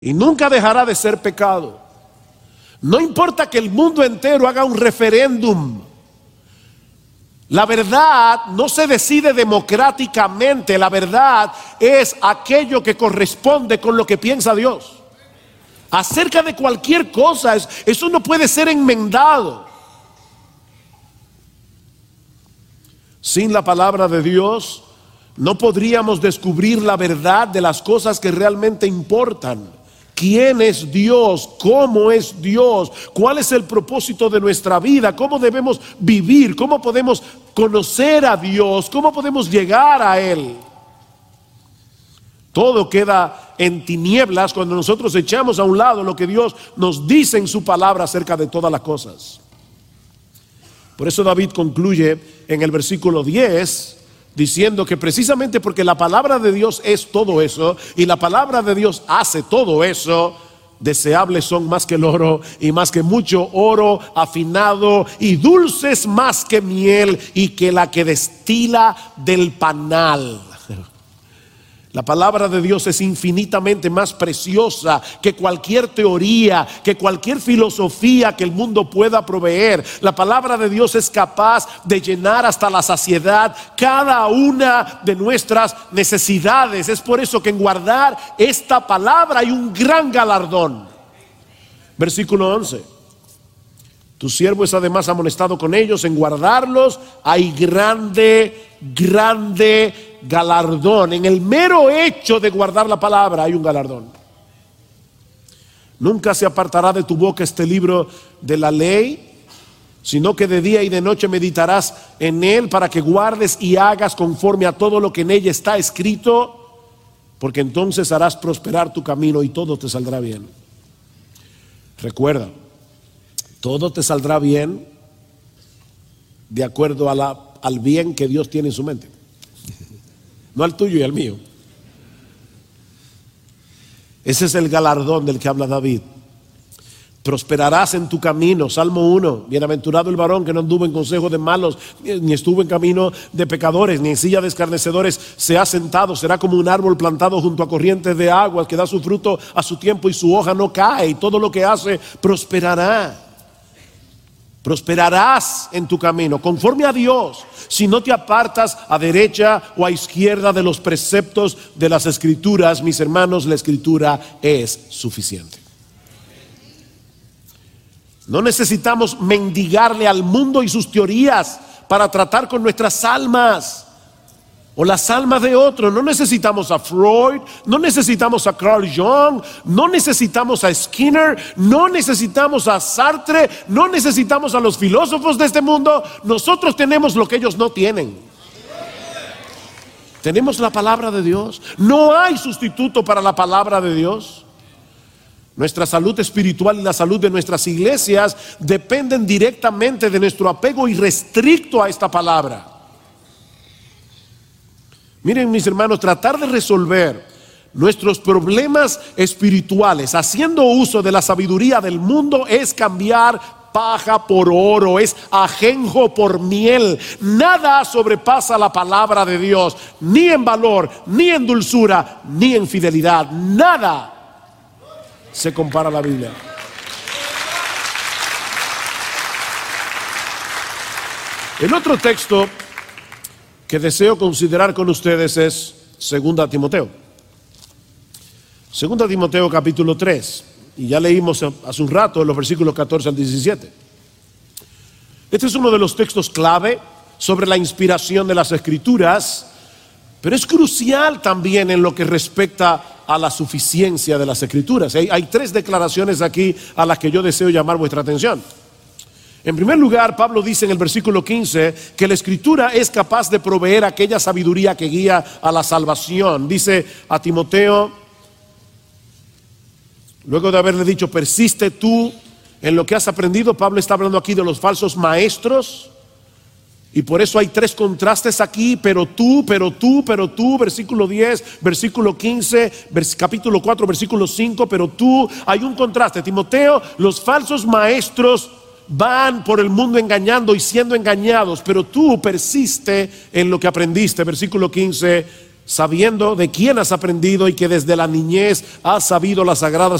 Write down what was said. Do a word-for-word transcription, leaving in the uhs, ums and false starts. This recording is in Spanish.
y nunca dejará de ser pecado. No importa que el mundo entero haga un referéndum, la verdad no se decide democráticamente. La verdad es aquello que corresponde con lo que piensa Dios acerca de cualquier cosa. Eso no puede ser enmendado. Sin la palabra de Dios no podríamos descubrir la verdad de las cosas que realmente importan. ¿Quién es Dios? ¿Cómo es Dios? ¿Cuál es el propósito de nuestra vida? ¿Cómo debemos vivir? ¿Cómo podemos conocer a Dios? ¿Cómo podemos llegar a Él? Todo queda en tinieblas cuando nosotros echamos a un lado lo que Dios nos dice en su palabra acerca de todas las cosas. Por eso David concluye en el versículo diez diciendo que precisamente porque la palabra de Dios es todo eso y la palabra de Dios hace todo eso, deseables son más que el oro y más que mucho oro afinado y dulces más que miel y que la que destila del panal. La palabra de Dios es infinitamente más preciosa que cualquier teoría, que cualquier filosofía que el mundo pueda proveer. La palabra de Dios es capaz de llenar hasta la saciedad cada una de nuestras necesidades. Es por eso que en guardar esta palabra hay un gran galardón. Versículo once. Tu siervo es además amonestado con ellos, en guardarlos hay grande, grande galardón. En el mero hecho de guardar la palabra hay un galardón. Nunca se apartará de tu boca este libro de la ley, sino que de día y de noche meditarás en él para que guardes y hagas conforme a todo lo que en ella está escrito, porque entonces harás prosperar tu camino y todo te saldrá bien. Recuerda, todo te saldrá bien de acuerdo a la, al bien que Dios tiene en su mente, no al tuyo y al mío. Ese es el galardón del que habla David. Prosperarás en tu camino. Salmo uno. Bienaventurado el varón que no anduvo en consejo de malos, ni estuvo en camino de pecadores, ni en silla de escarnecedores se ha sentado. Será como un árbol plantado junto a corrientes de aguas, que da su fruto a su tiempo y su hoja no cae, y todo lo que hace prosperará. Prosperarás en tu camino conforme a Dios, si no te apartas a derecha o a izquierda de los preceptos de las Escrituras. Mis hermanos, la Escritura es suficiente. No necesitamos mendigarle al mundo y sus teorías para tratar con nuestras almas o las almas de otros. No necesitamos a Freud, no necesitamos a Carl Jung, no necesitamos a Skinner, no necesitamos a Sartre, no necesitamos a los filósofos de este mundo. Nosotros tenemos lo que ellos no tienen. Tenemos la palabra de Dios. No hay sustituto para la palabra de Dios. Nuestra salud espiritual y la salud de nuestras iglesias dependen directamente de nuestro apego irrestricto a esta palabra. Miren, mis hermanos, tratar de resolver nuestros problemas espirituales haciendo uso de la sabiduría del mundo es cambiar paja por oro, es ajenjo por miel. Nada sobrepasa la palabra de Dios, ni en valor, ni en dulzura, ni en fidelidad. Nada se compara a la Biblia. El otro texto que deseo considerar con ustedes es Segunda Timoteo. Segunda Timoteo capítulo tres. Y ya leímos hace un rato los versículos catorce al diecisiete. Este es uno de los textos clave sobre la inspiración de las Escrituras, pero es crucial también en lo que respecta a la suficiencia de las Escrituras. Hay, hay tres declaraciones aquí a las que yo deseo llamar vuestra atención. En primer lugar, Pablo dice en el versículo quince que la Escritura es capaz de proveer aquella sabiduría que guía a la salvación. Dice a Timoteo, luego de haberle dicho, persiste tú en lo que has aprendido. Pablo está hablando aquí de los falsos maestros, y por eso hay tres contrastes aquí: pero tú, pero tú, pero tú, versículo diez, versículo quince, vers- capítulo cuatro, versículo cinco, pero tú. Hay un contraste. Timoteo, los falsos maestros van por el mundo engañando y siendo engañados, pero tú persiste en lo que aprendiste. Versículo quince, sabiendo de quién has aprendido y que desde la niñez has sabido las sagradas